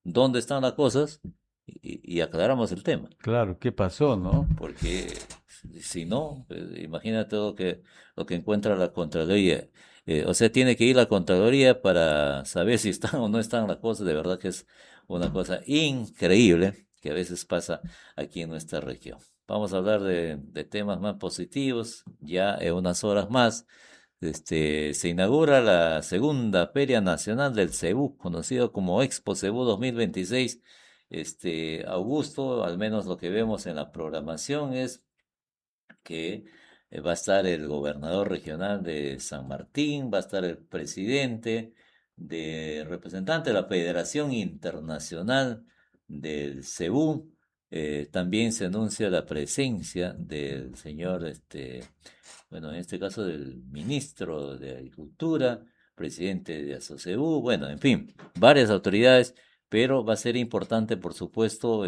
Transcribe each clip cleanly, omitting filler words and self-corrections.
dónde están las cosas y aclaramos el tema. Claro, ¿qué pasó, no? Porque si no, pues, imagínate lo que encuentra la Contraloría. O sea, tiene que ir la Contraloría para saber si están o no están las cosas. De verdad que es una cosa increíble que a veces pasa aquí en nuestra región. Vamos a hablar de temas más positivos. Ya en unas horas más, se inaugura la segunda Feria Nacional del Cebú, conocido como Expo Cebú 2026. Augusto, al menos lo que vemos en la programación es que va a estar el gobernador regional de San Martín, va a estar el presidente representante de la Federación Internacional del Cebú. También se anuncia la presencia del señor, bueno, en este caso del ministro de Agricultura, presidente de Asocebú, bueno, en fin, varias autoridades, pero va a ser importante, por supuesto,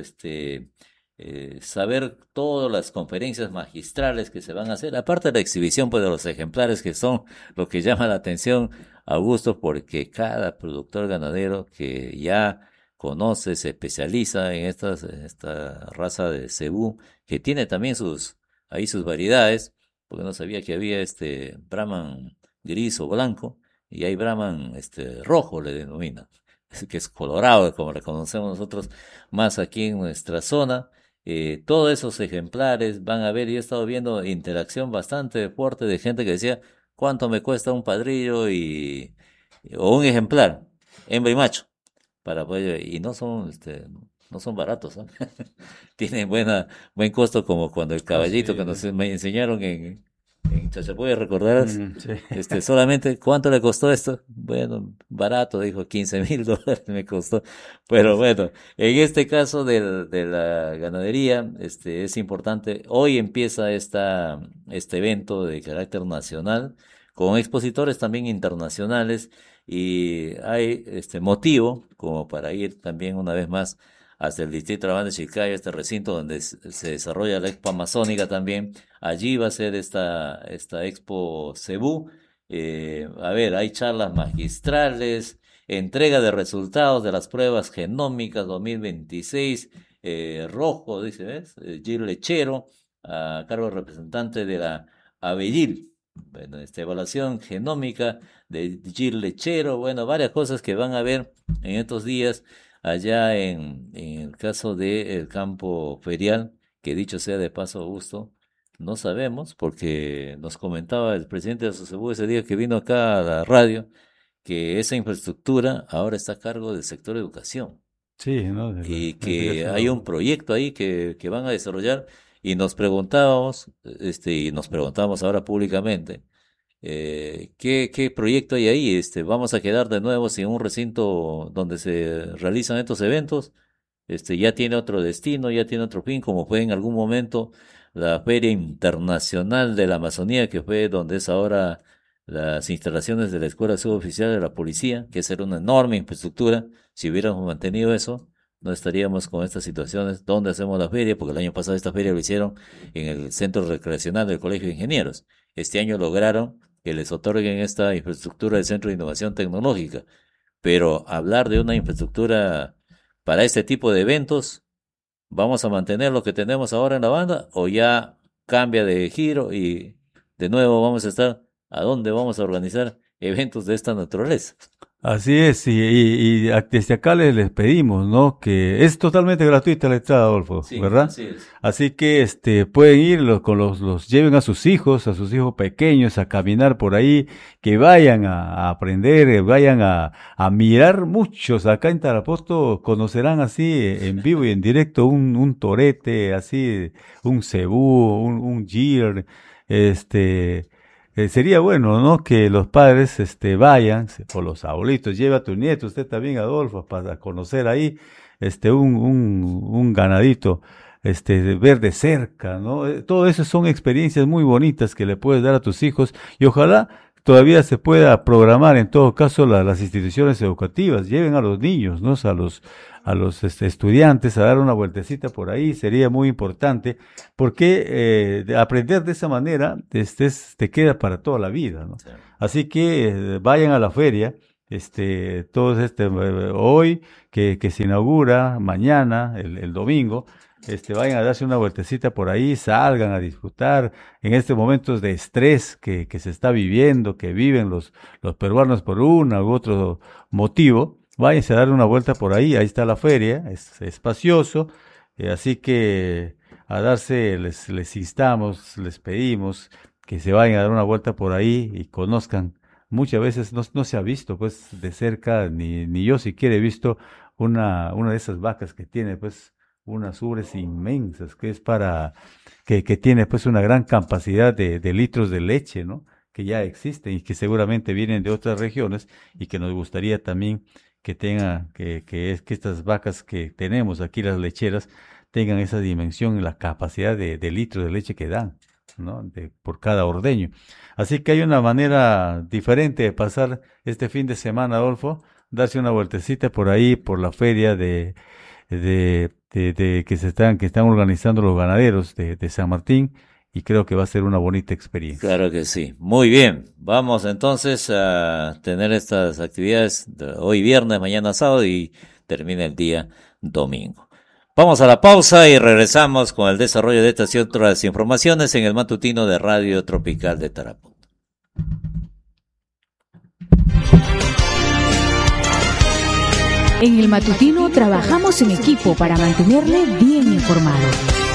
saber todas las conferencias magistrales que se van a hacer, aparte de la exhibición pues, de los ejemplares que son lo que llama la atención, Augusto, porque cada productor ganadero que ya conoce, se especializa en esta raza de cebú, que tiene también ahí sus variedades, porque no sabía que había este Brahman gris o blanco, y hay Brahman rojo, le denominan, que es colorado, como le conocemos nosotros más aquí en nuestra zona. Todos esos ejemplares van a ver, yo he estado viendo interacción bastante fuerte de gente que decía, ¿cuánto me cuesta un padrillo o un ejemplar, hembra y macho? Para poder, y no son baratos, ¿no? Tienen buen costo, como cuando el Así caballito que es. me enseñaron en Chachapoya, ¿recordarás? Sí. Solamente, ¿cuánto le costó esto? Bueno, barato, dijo, $15,000 me costó. Pero bueno, en este caso de la ganadería, es importante. Hoy empieza este evento de carácter nacional, con expositores también internacionales, y hay este motivo como para ir también una vez más hasta el distrito de La Banda de Chiclayo, este recinto donde se desarrolla la Expo Amazónica también. Allí va a ser esta Expo Cebú. A ver, hay charlas magistrales, entrega de resultados de las pruebas genómicas 2026, Rojo, dice, ¿ves? Gil Lechero, a cargo del representante de la Abellil. Bueno, esta evaluación genómica de Gil Lechero, bueno, varias cosas que van a ver en estos días allá en el caso del campo ferial, que dicho sea de paso, Augusto, no sabemos, porque nos comentaba el presidente de Asocebú ese día que vino acá a la radio, que esa infraestructura ahora está a cargo del sector educación Sí, ¿no? De y la que educación hay un laboral. proyecto ahí que van a desarrollar y nos preguntábamos, y nos preguntamos ahora públicamente, ¿qué proyecto hay ahí? ¿Vamos a quedar de nuevo sin un recinto donde se realizan estos eventos? Ya tiene otro destino, ya tiene otro fin, como fue en algún momento la Feria Internacional de la Amazonía, que fue donde es ahora las instalaciones de la Escuela Suboficial de la Policía, que esa era una enorme infraestructura. Si hubiéramos mantenido eso, no estaríamos con estas situaciones. ¿Dónde hacemos la feria? Porque el año pasado esta feria lo hicieron en el Centro Recreacional del Colegio de Ingenieros. Este año lograron que les otorguen esta infraestructura del Centro de Innovación Tecnológica. Pero hablar de una infraestructura para este tipo de eventos, ¿vamos a mantener lo que tenemos ahora en la banda o ya cambia de giro y de nuevo vamos a estar a dónde vamos a organizar eventos de esta naturaleza? Así es, desde acá les pedimos, ¿no? Que es totalmente gratuita la entrada, Adolfo, Sí, ¿verdad? así es. Así que pueden ir, los lleven a sus hijos pequeños a caminar por ahí, que vayan a aprender, vayan a mirar muchos. Acá en Tarapoto conocerán así en vivo y en directo un torete, así, un cebú, un gir, este, sería bueno, ¿no? Que los padres, vayan, o los abuelitos, lleve a tu nieto, usted también, Adolfo, para conocer ahí, un ganadito, de ver de cerca, ¿no? Todo eso son experiencias muy bonitas que le puedes dar a tus hijos y ojalá todavía se pueda programar en todo caso las instituciones educativas, lleven a los niños, ¿no? A los estudiantes a dar una vueltecita por ahí, sería muy importante porque aprender de esa manera te queda para toda la vida, ¿no? Sí. Así que vayan a la feria todos hoy que se inaugura, mañana, el domingo, vayan a darse una vueltecita por ahí, salgan a disfrutar en estos momentos de estrés que se está viviendo, que viven los peruanos por uno u otro motivo. Váyanse a dar una vuelta por ahí está la feria, es espacioso, así que a darse, les instamos, les pedimos que se vayan a dar una vuelta por ahí y conozcan. Muchas veces no se ha visto pues de cerca, ni yo siquiera he visto una de esas vacas que tiene pues unas ubres inmensas, que es que tiene pues una gran capacidad de litros de leche, ¿no? Que ya existen y que seguramente vienen de otras regiones y que nos gustaría también que estas vacas que tenemos aquí, las lecheras, tengan esa dimensión y la capacidad de litros de leche que dan, ¿no? Por cada ordeño. Así que hay una manera diferente de pasar este fin de semana, Adolfo, darse una vueltecita por ahí, por la feria que están organizando los ganaderos de San Martín, y creo que va a ser una bonita experiencia. Claro que sí. Muy bien. Vamos entonces a tener estas actividades hoy viernes, mañana sábado y termina el día domingo. Vamos a la pausa y regresamos con el desarrollo de estas y otras informaciones en el matutino de Radio Tropical de Tarapoto. En el matutino trabajamos en equipo para mantenerle bien informado.